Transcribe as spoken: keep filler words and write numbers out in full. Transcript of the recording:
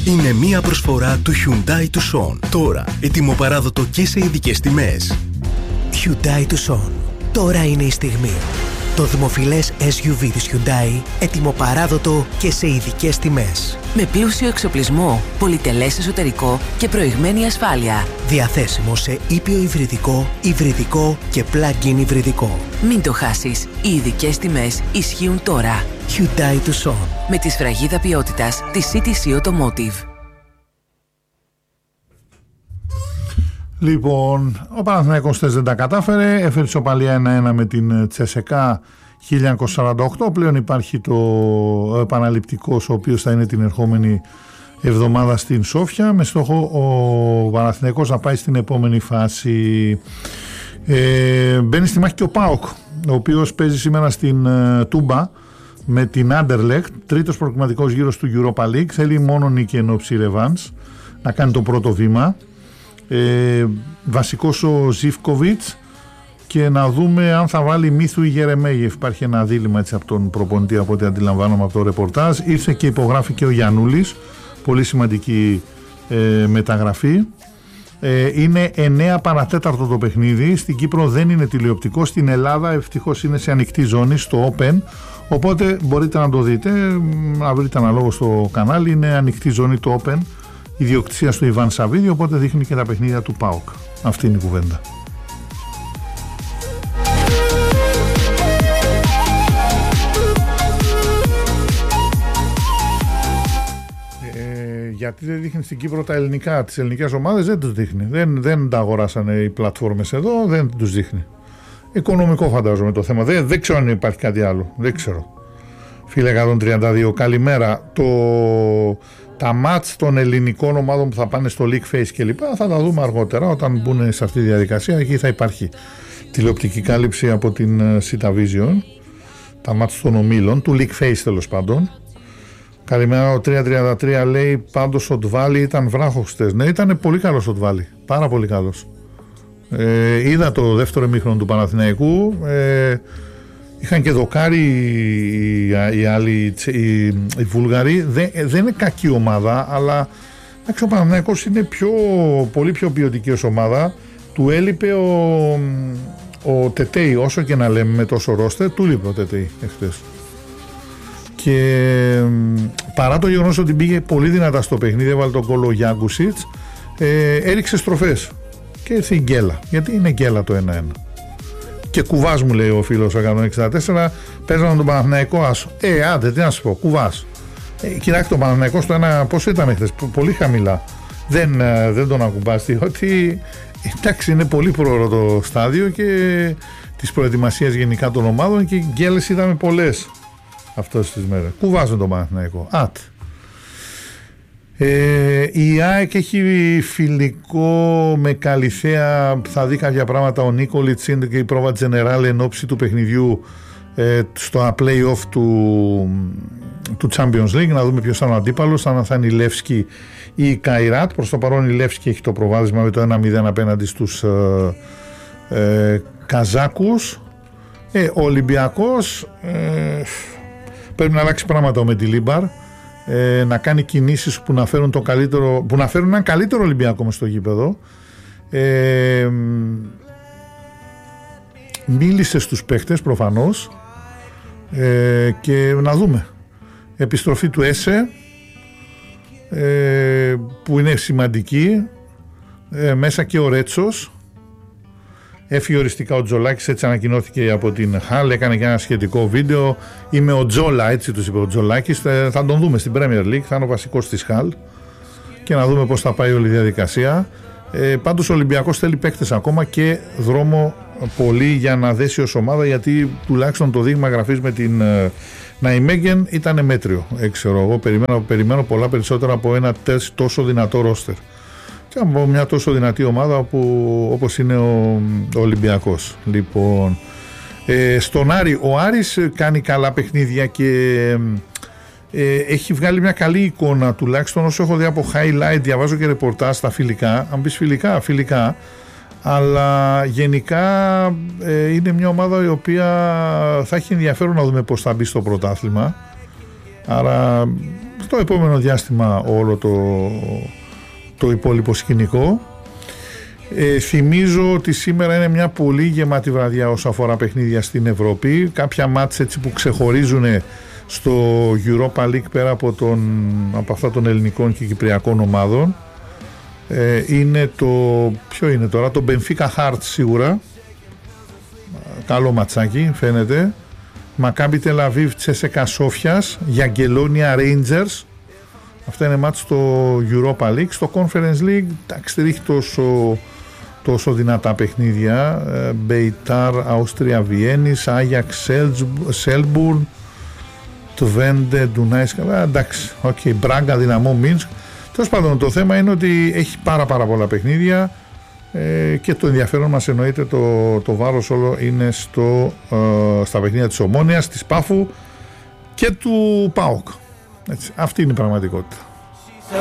Είναι μία προσφορά του Hyundai Tucson. Τώρα, ετοιμοπαράδοτο και σε ειδικές τιμές. Hyundai Tucson. Τώρα είναι η στιγμή. Το δημοφιλές ες γιου βι της Hyundai, ετοιμοπαράδοτο και σε ειδικές τιμές. Με πλούσιο εξοπλισμό, πολυτελές εσωτερικό και προηγμένη ασφάλεια. Διαθέσιμο σε ήπιο υβριδικό, υβριδικό και plug-in υβριδικό. Μην το χάσεις. Οι ειδικές τιμές ισχύουν τώρα. Hyundai Tucson. Με τη σφραγίδα ποιότητας της σι τι σι Automotive. Λοιπόν, ο Παναθηναϊκός δεν τα κατάφερε, έφερε ισοπαλία ένα ένα με την Τσεσεκά χίλια εννιακόσια σαράντα οκτώ. Πλέον υπάρχει το επαναληπτικός, ο οποίος θα είναι την ερχόμενη εβδομάδα στην Σόφια, με στόχο ο Παναθηναϊκός να πάει στην επόμενη φάση. Ε, μπαίνει στη μάχη και ο ΠΑΟΚ, ο οποίος παίζει σήμερα στην uh, Τούμπα με την Άντερλεχτ, τρίτος προκριματικός γύρος του Europa League. Θέλει μόνο νίκη εν ώψη ρεβάνς να κάνει το πρώτο βήμα. Ε, βασικός ο Ζιβκοβιτς, και να δούμε αν θα βάλει Μίθου ή Γερεμέγεφ. Υπάρχει ένα δίλημμα έτσι από τον προπονητή, από ό,τι αντιλαμβάνομαι από το ρεπορτάζ. Ήρθε και υπογράφει και ο Γιαννούλης, πολύ σημαντική ε, μεταγραφή. ε, είναι εννέα παρατέταρτο το παιχνίδι. Στην Κύπρο δεν είναι τηλεοπτικό, στην Ελλάδα ευτυχώς είναι σε ανοιχτή ζώνη, στο Open, οπότε μπορείτε να το δείτε, να βρείτε αναλόγως στο κανάλι. Είναι ανοιχτή ζώνη το Open, ιδιοκτησία του Ιβάν Σαββίδη, οπότε δείχνει και τα παιχνίδια του ΠΑΟΚ. Αυτή είναι η κουβέντα. Ε, γιατί δεν δείχνει στην Κύπρο τα ελληνικά, τις ελληνικές ομάδες δεν τους δείχνει. Δεν, δεν τα αγοράσανε οι πλατφόρμες εδώ, δεν τους δείχνει. Οικονομικό φαντάζομαι το θέμα. Δεν, δεν ξέρω αν υπάρχει κάτι άλλο. Δεν ξέρω. Φίλε εκατόν τριάντα δύο, καλημέρα. Το... Τα μάτς των ελληνικών ομάδων που θα πάνε στο League Face και λοιπά θα τα δούμε αργότερα όταν μπουν σε αυτή τη διαδικασία. Εκεί θα υπάρχει τηλεοπτική κάλυψη από την Sita Vision. Τα μάτς των ομίλων, του League Face τέλος πάντων. Καλημέρα, ο τριακόσια τριάντα τρία λέει πάντως ο Τβάλι ήταν βράχος χτες. Ναι, ήταν πολύ καλός ο Τβάλι, πάρα πολύ καλός. Ε, είδα το δεύτερο ημίχρονο του Παναθηναϊκού. Ε, Είχαν και δοκάρι οι, οι άλλοι, οι, οι Βούλγαροι. Δεν, δεν είναι κακή ομάδα, αλλά ο Παναθηναϊκός είναι πιο, πολύ πιο ποιοτική ως ομάδα. Του έλειπε ο, ο Τετέι, όσο και να λέμε με τόσο ρόστερ, του λείπει ο Τετέι εχθές. Και παρά το γεγονός ότι πήγε πολύ δυνατά στο παιχνίδι, έβαλε τον κόλλο ο Γιάνκουσιτς, ε, έριξε στροφές και ήρθε η γκέλα, γιατί είναι γκέλα το ένα ένα. Και κουβάς, μου λέει ο φίλος εκατόν εξήντα τέσσερα, παίζανε τον Παναθηναϊκό άσο. Ε, άντε, τι να σου πω, κουβάς. Ε, κοιτάξτε, τον Παναθηναϊκό στο ένα, πόσο ήταν χθες, πολύ χαμηλά. Δεν, δεν τον ακουμπάς, διότι εντάξει, είναι πολύ πρόωρο το στάδιο και της προετοιμασίας γενικά των ομάδων και γκέλες είδαμε πολλές αυτές τις μέρες. Κουβάζουν τον Παναθηναϊκό. Άτε. Ε, η ΑΕΚ έχει φιλικό με Καλιθέα. Θα δει κάποια πράγματα ο Νίκολιτς και η πρόβα Τζενεράλ εν ώψη του παιχνιδιού ε, στο play-off του, του Champions League. Να δούμε ποιος θα είναι ο αντίπαλος, αν θα είναι η Λεύσκη ή η Καϊράτ. Προς το παρόν η Λεύσκη έχει το προβάδισμα με το ένα μηδέν απέναντι στους ε, ε, Καζάκους. ε, Ο Ολυμπιακός ε, πρέπει να αλλάξει πράγματα με τη Λίμπαρ. Ε, να κάνει κινήσεις που να φέρουν, το καλύτερο, που να φέρουν έναν καλύτερο Ολυμπιακό μες στο γήπεδο. Ε, μίλησε στους παίχτες προφανώς, ε, και να δούμε επιστροφή του Έσε, ε, που είναι σημαντική, ε, μέσα και ο Ρέτσος. Έφυγε οριστικά ο Τζολάκης, έτσι ανακοινώθηκε από την Χάλ, έκανε και ένα σχετικό βίντεο. Είμαι ο Τζόλα, έτσι τους είπε ο Τζολάκης. Θα τον δούμε στην Premier League, θα είναι ο βασικός της Χάλ και να δούμε πώς θα πάει όλη η διαδικασία. Ε, πάντως ο Ολυμπιακός θέλει παίκτες ακόμα και δρόμο πολύ για να δέσει ως ομάδα, γιατί τουλάχιστον το δείγμα γραφής με την ε, Ναϊμέγεν ήταν μέτριο. Ε, ξέρω, εγώ περιμένω, περιμένω πολλά περισσότερα από ένα τόσο δυνατό ρόστερ και από μια τόσο δυνατή ομάδα που, όπως είναι ο, ο Ολυμπιακός. Λοιπόν, ε, στον Άρη, ο Άρης κάνει καλά παιχνίδια και ε, έχει βγάλει μια καλή εικόνα, τουλάχιστον όσο έχω δει από highlight, διαβάζω και ρεπορτάζ στα φιλικά. Αν πεις φιλικά, φιλικά, αλλά γενικά ε, είναι μια ομάδα η οποία θα έχει ενδιαφέρον να δούμε πώς θα μπει στο πρωτάθλημα. Άρα στο επόμενο διάστημα όλο το, το υπόλοιπο σκηνικό. Ε, θυμίζω ότι σήμερα είναι μια πολύ γεμάτη βραδιά όσον αφορά παιχνίδια στην Ευρώπη. Κάποια μάτς έτσι που ξεχωρίζουν στο Europa League πέρα από, τον, από αυτά των ελληνικών και κυπριακών ομάδων. Ε, είναι το, ποιο είναι τώρα, το Benfica Hearts σίγουρα, καλό ματσάκι φαίνεται. Maccabi Tel Aviv Τσέσεκα Σόφιας, Γιαγκελόνια Rangers. Αυτά είναι μάτς στο Europa League. Στο Conference League εντάξει, δεν έχει τόσο, τόσο δυνατά παιχνίδια. Μπεϊτάρ Αustria Βιέννης, Άγιαξ Σέλμπουρν, Twente Ντουνάισκα. Εντάξει, okay. Μπράγκα Δυναμό Μίνσκ. Τέλος πάντων, το θέμα είναι ότι έχει πάρα πάρα πολλά παιχνίδια ε, και το ενδιαφέρον μας εννοείται, το, το βάρος όλο είναι στο, ε, στα παιχνίδια της Ομόνοιας, της Πάφου και του ΠΑΟΚ. Έτσι, αυτή είναι η πραγματικότητα.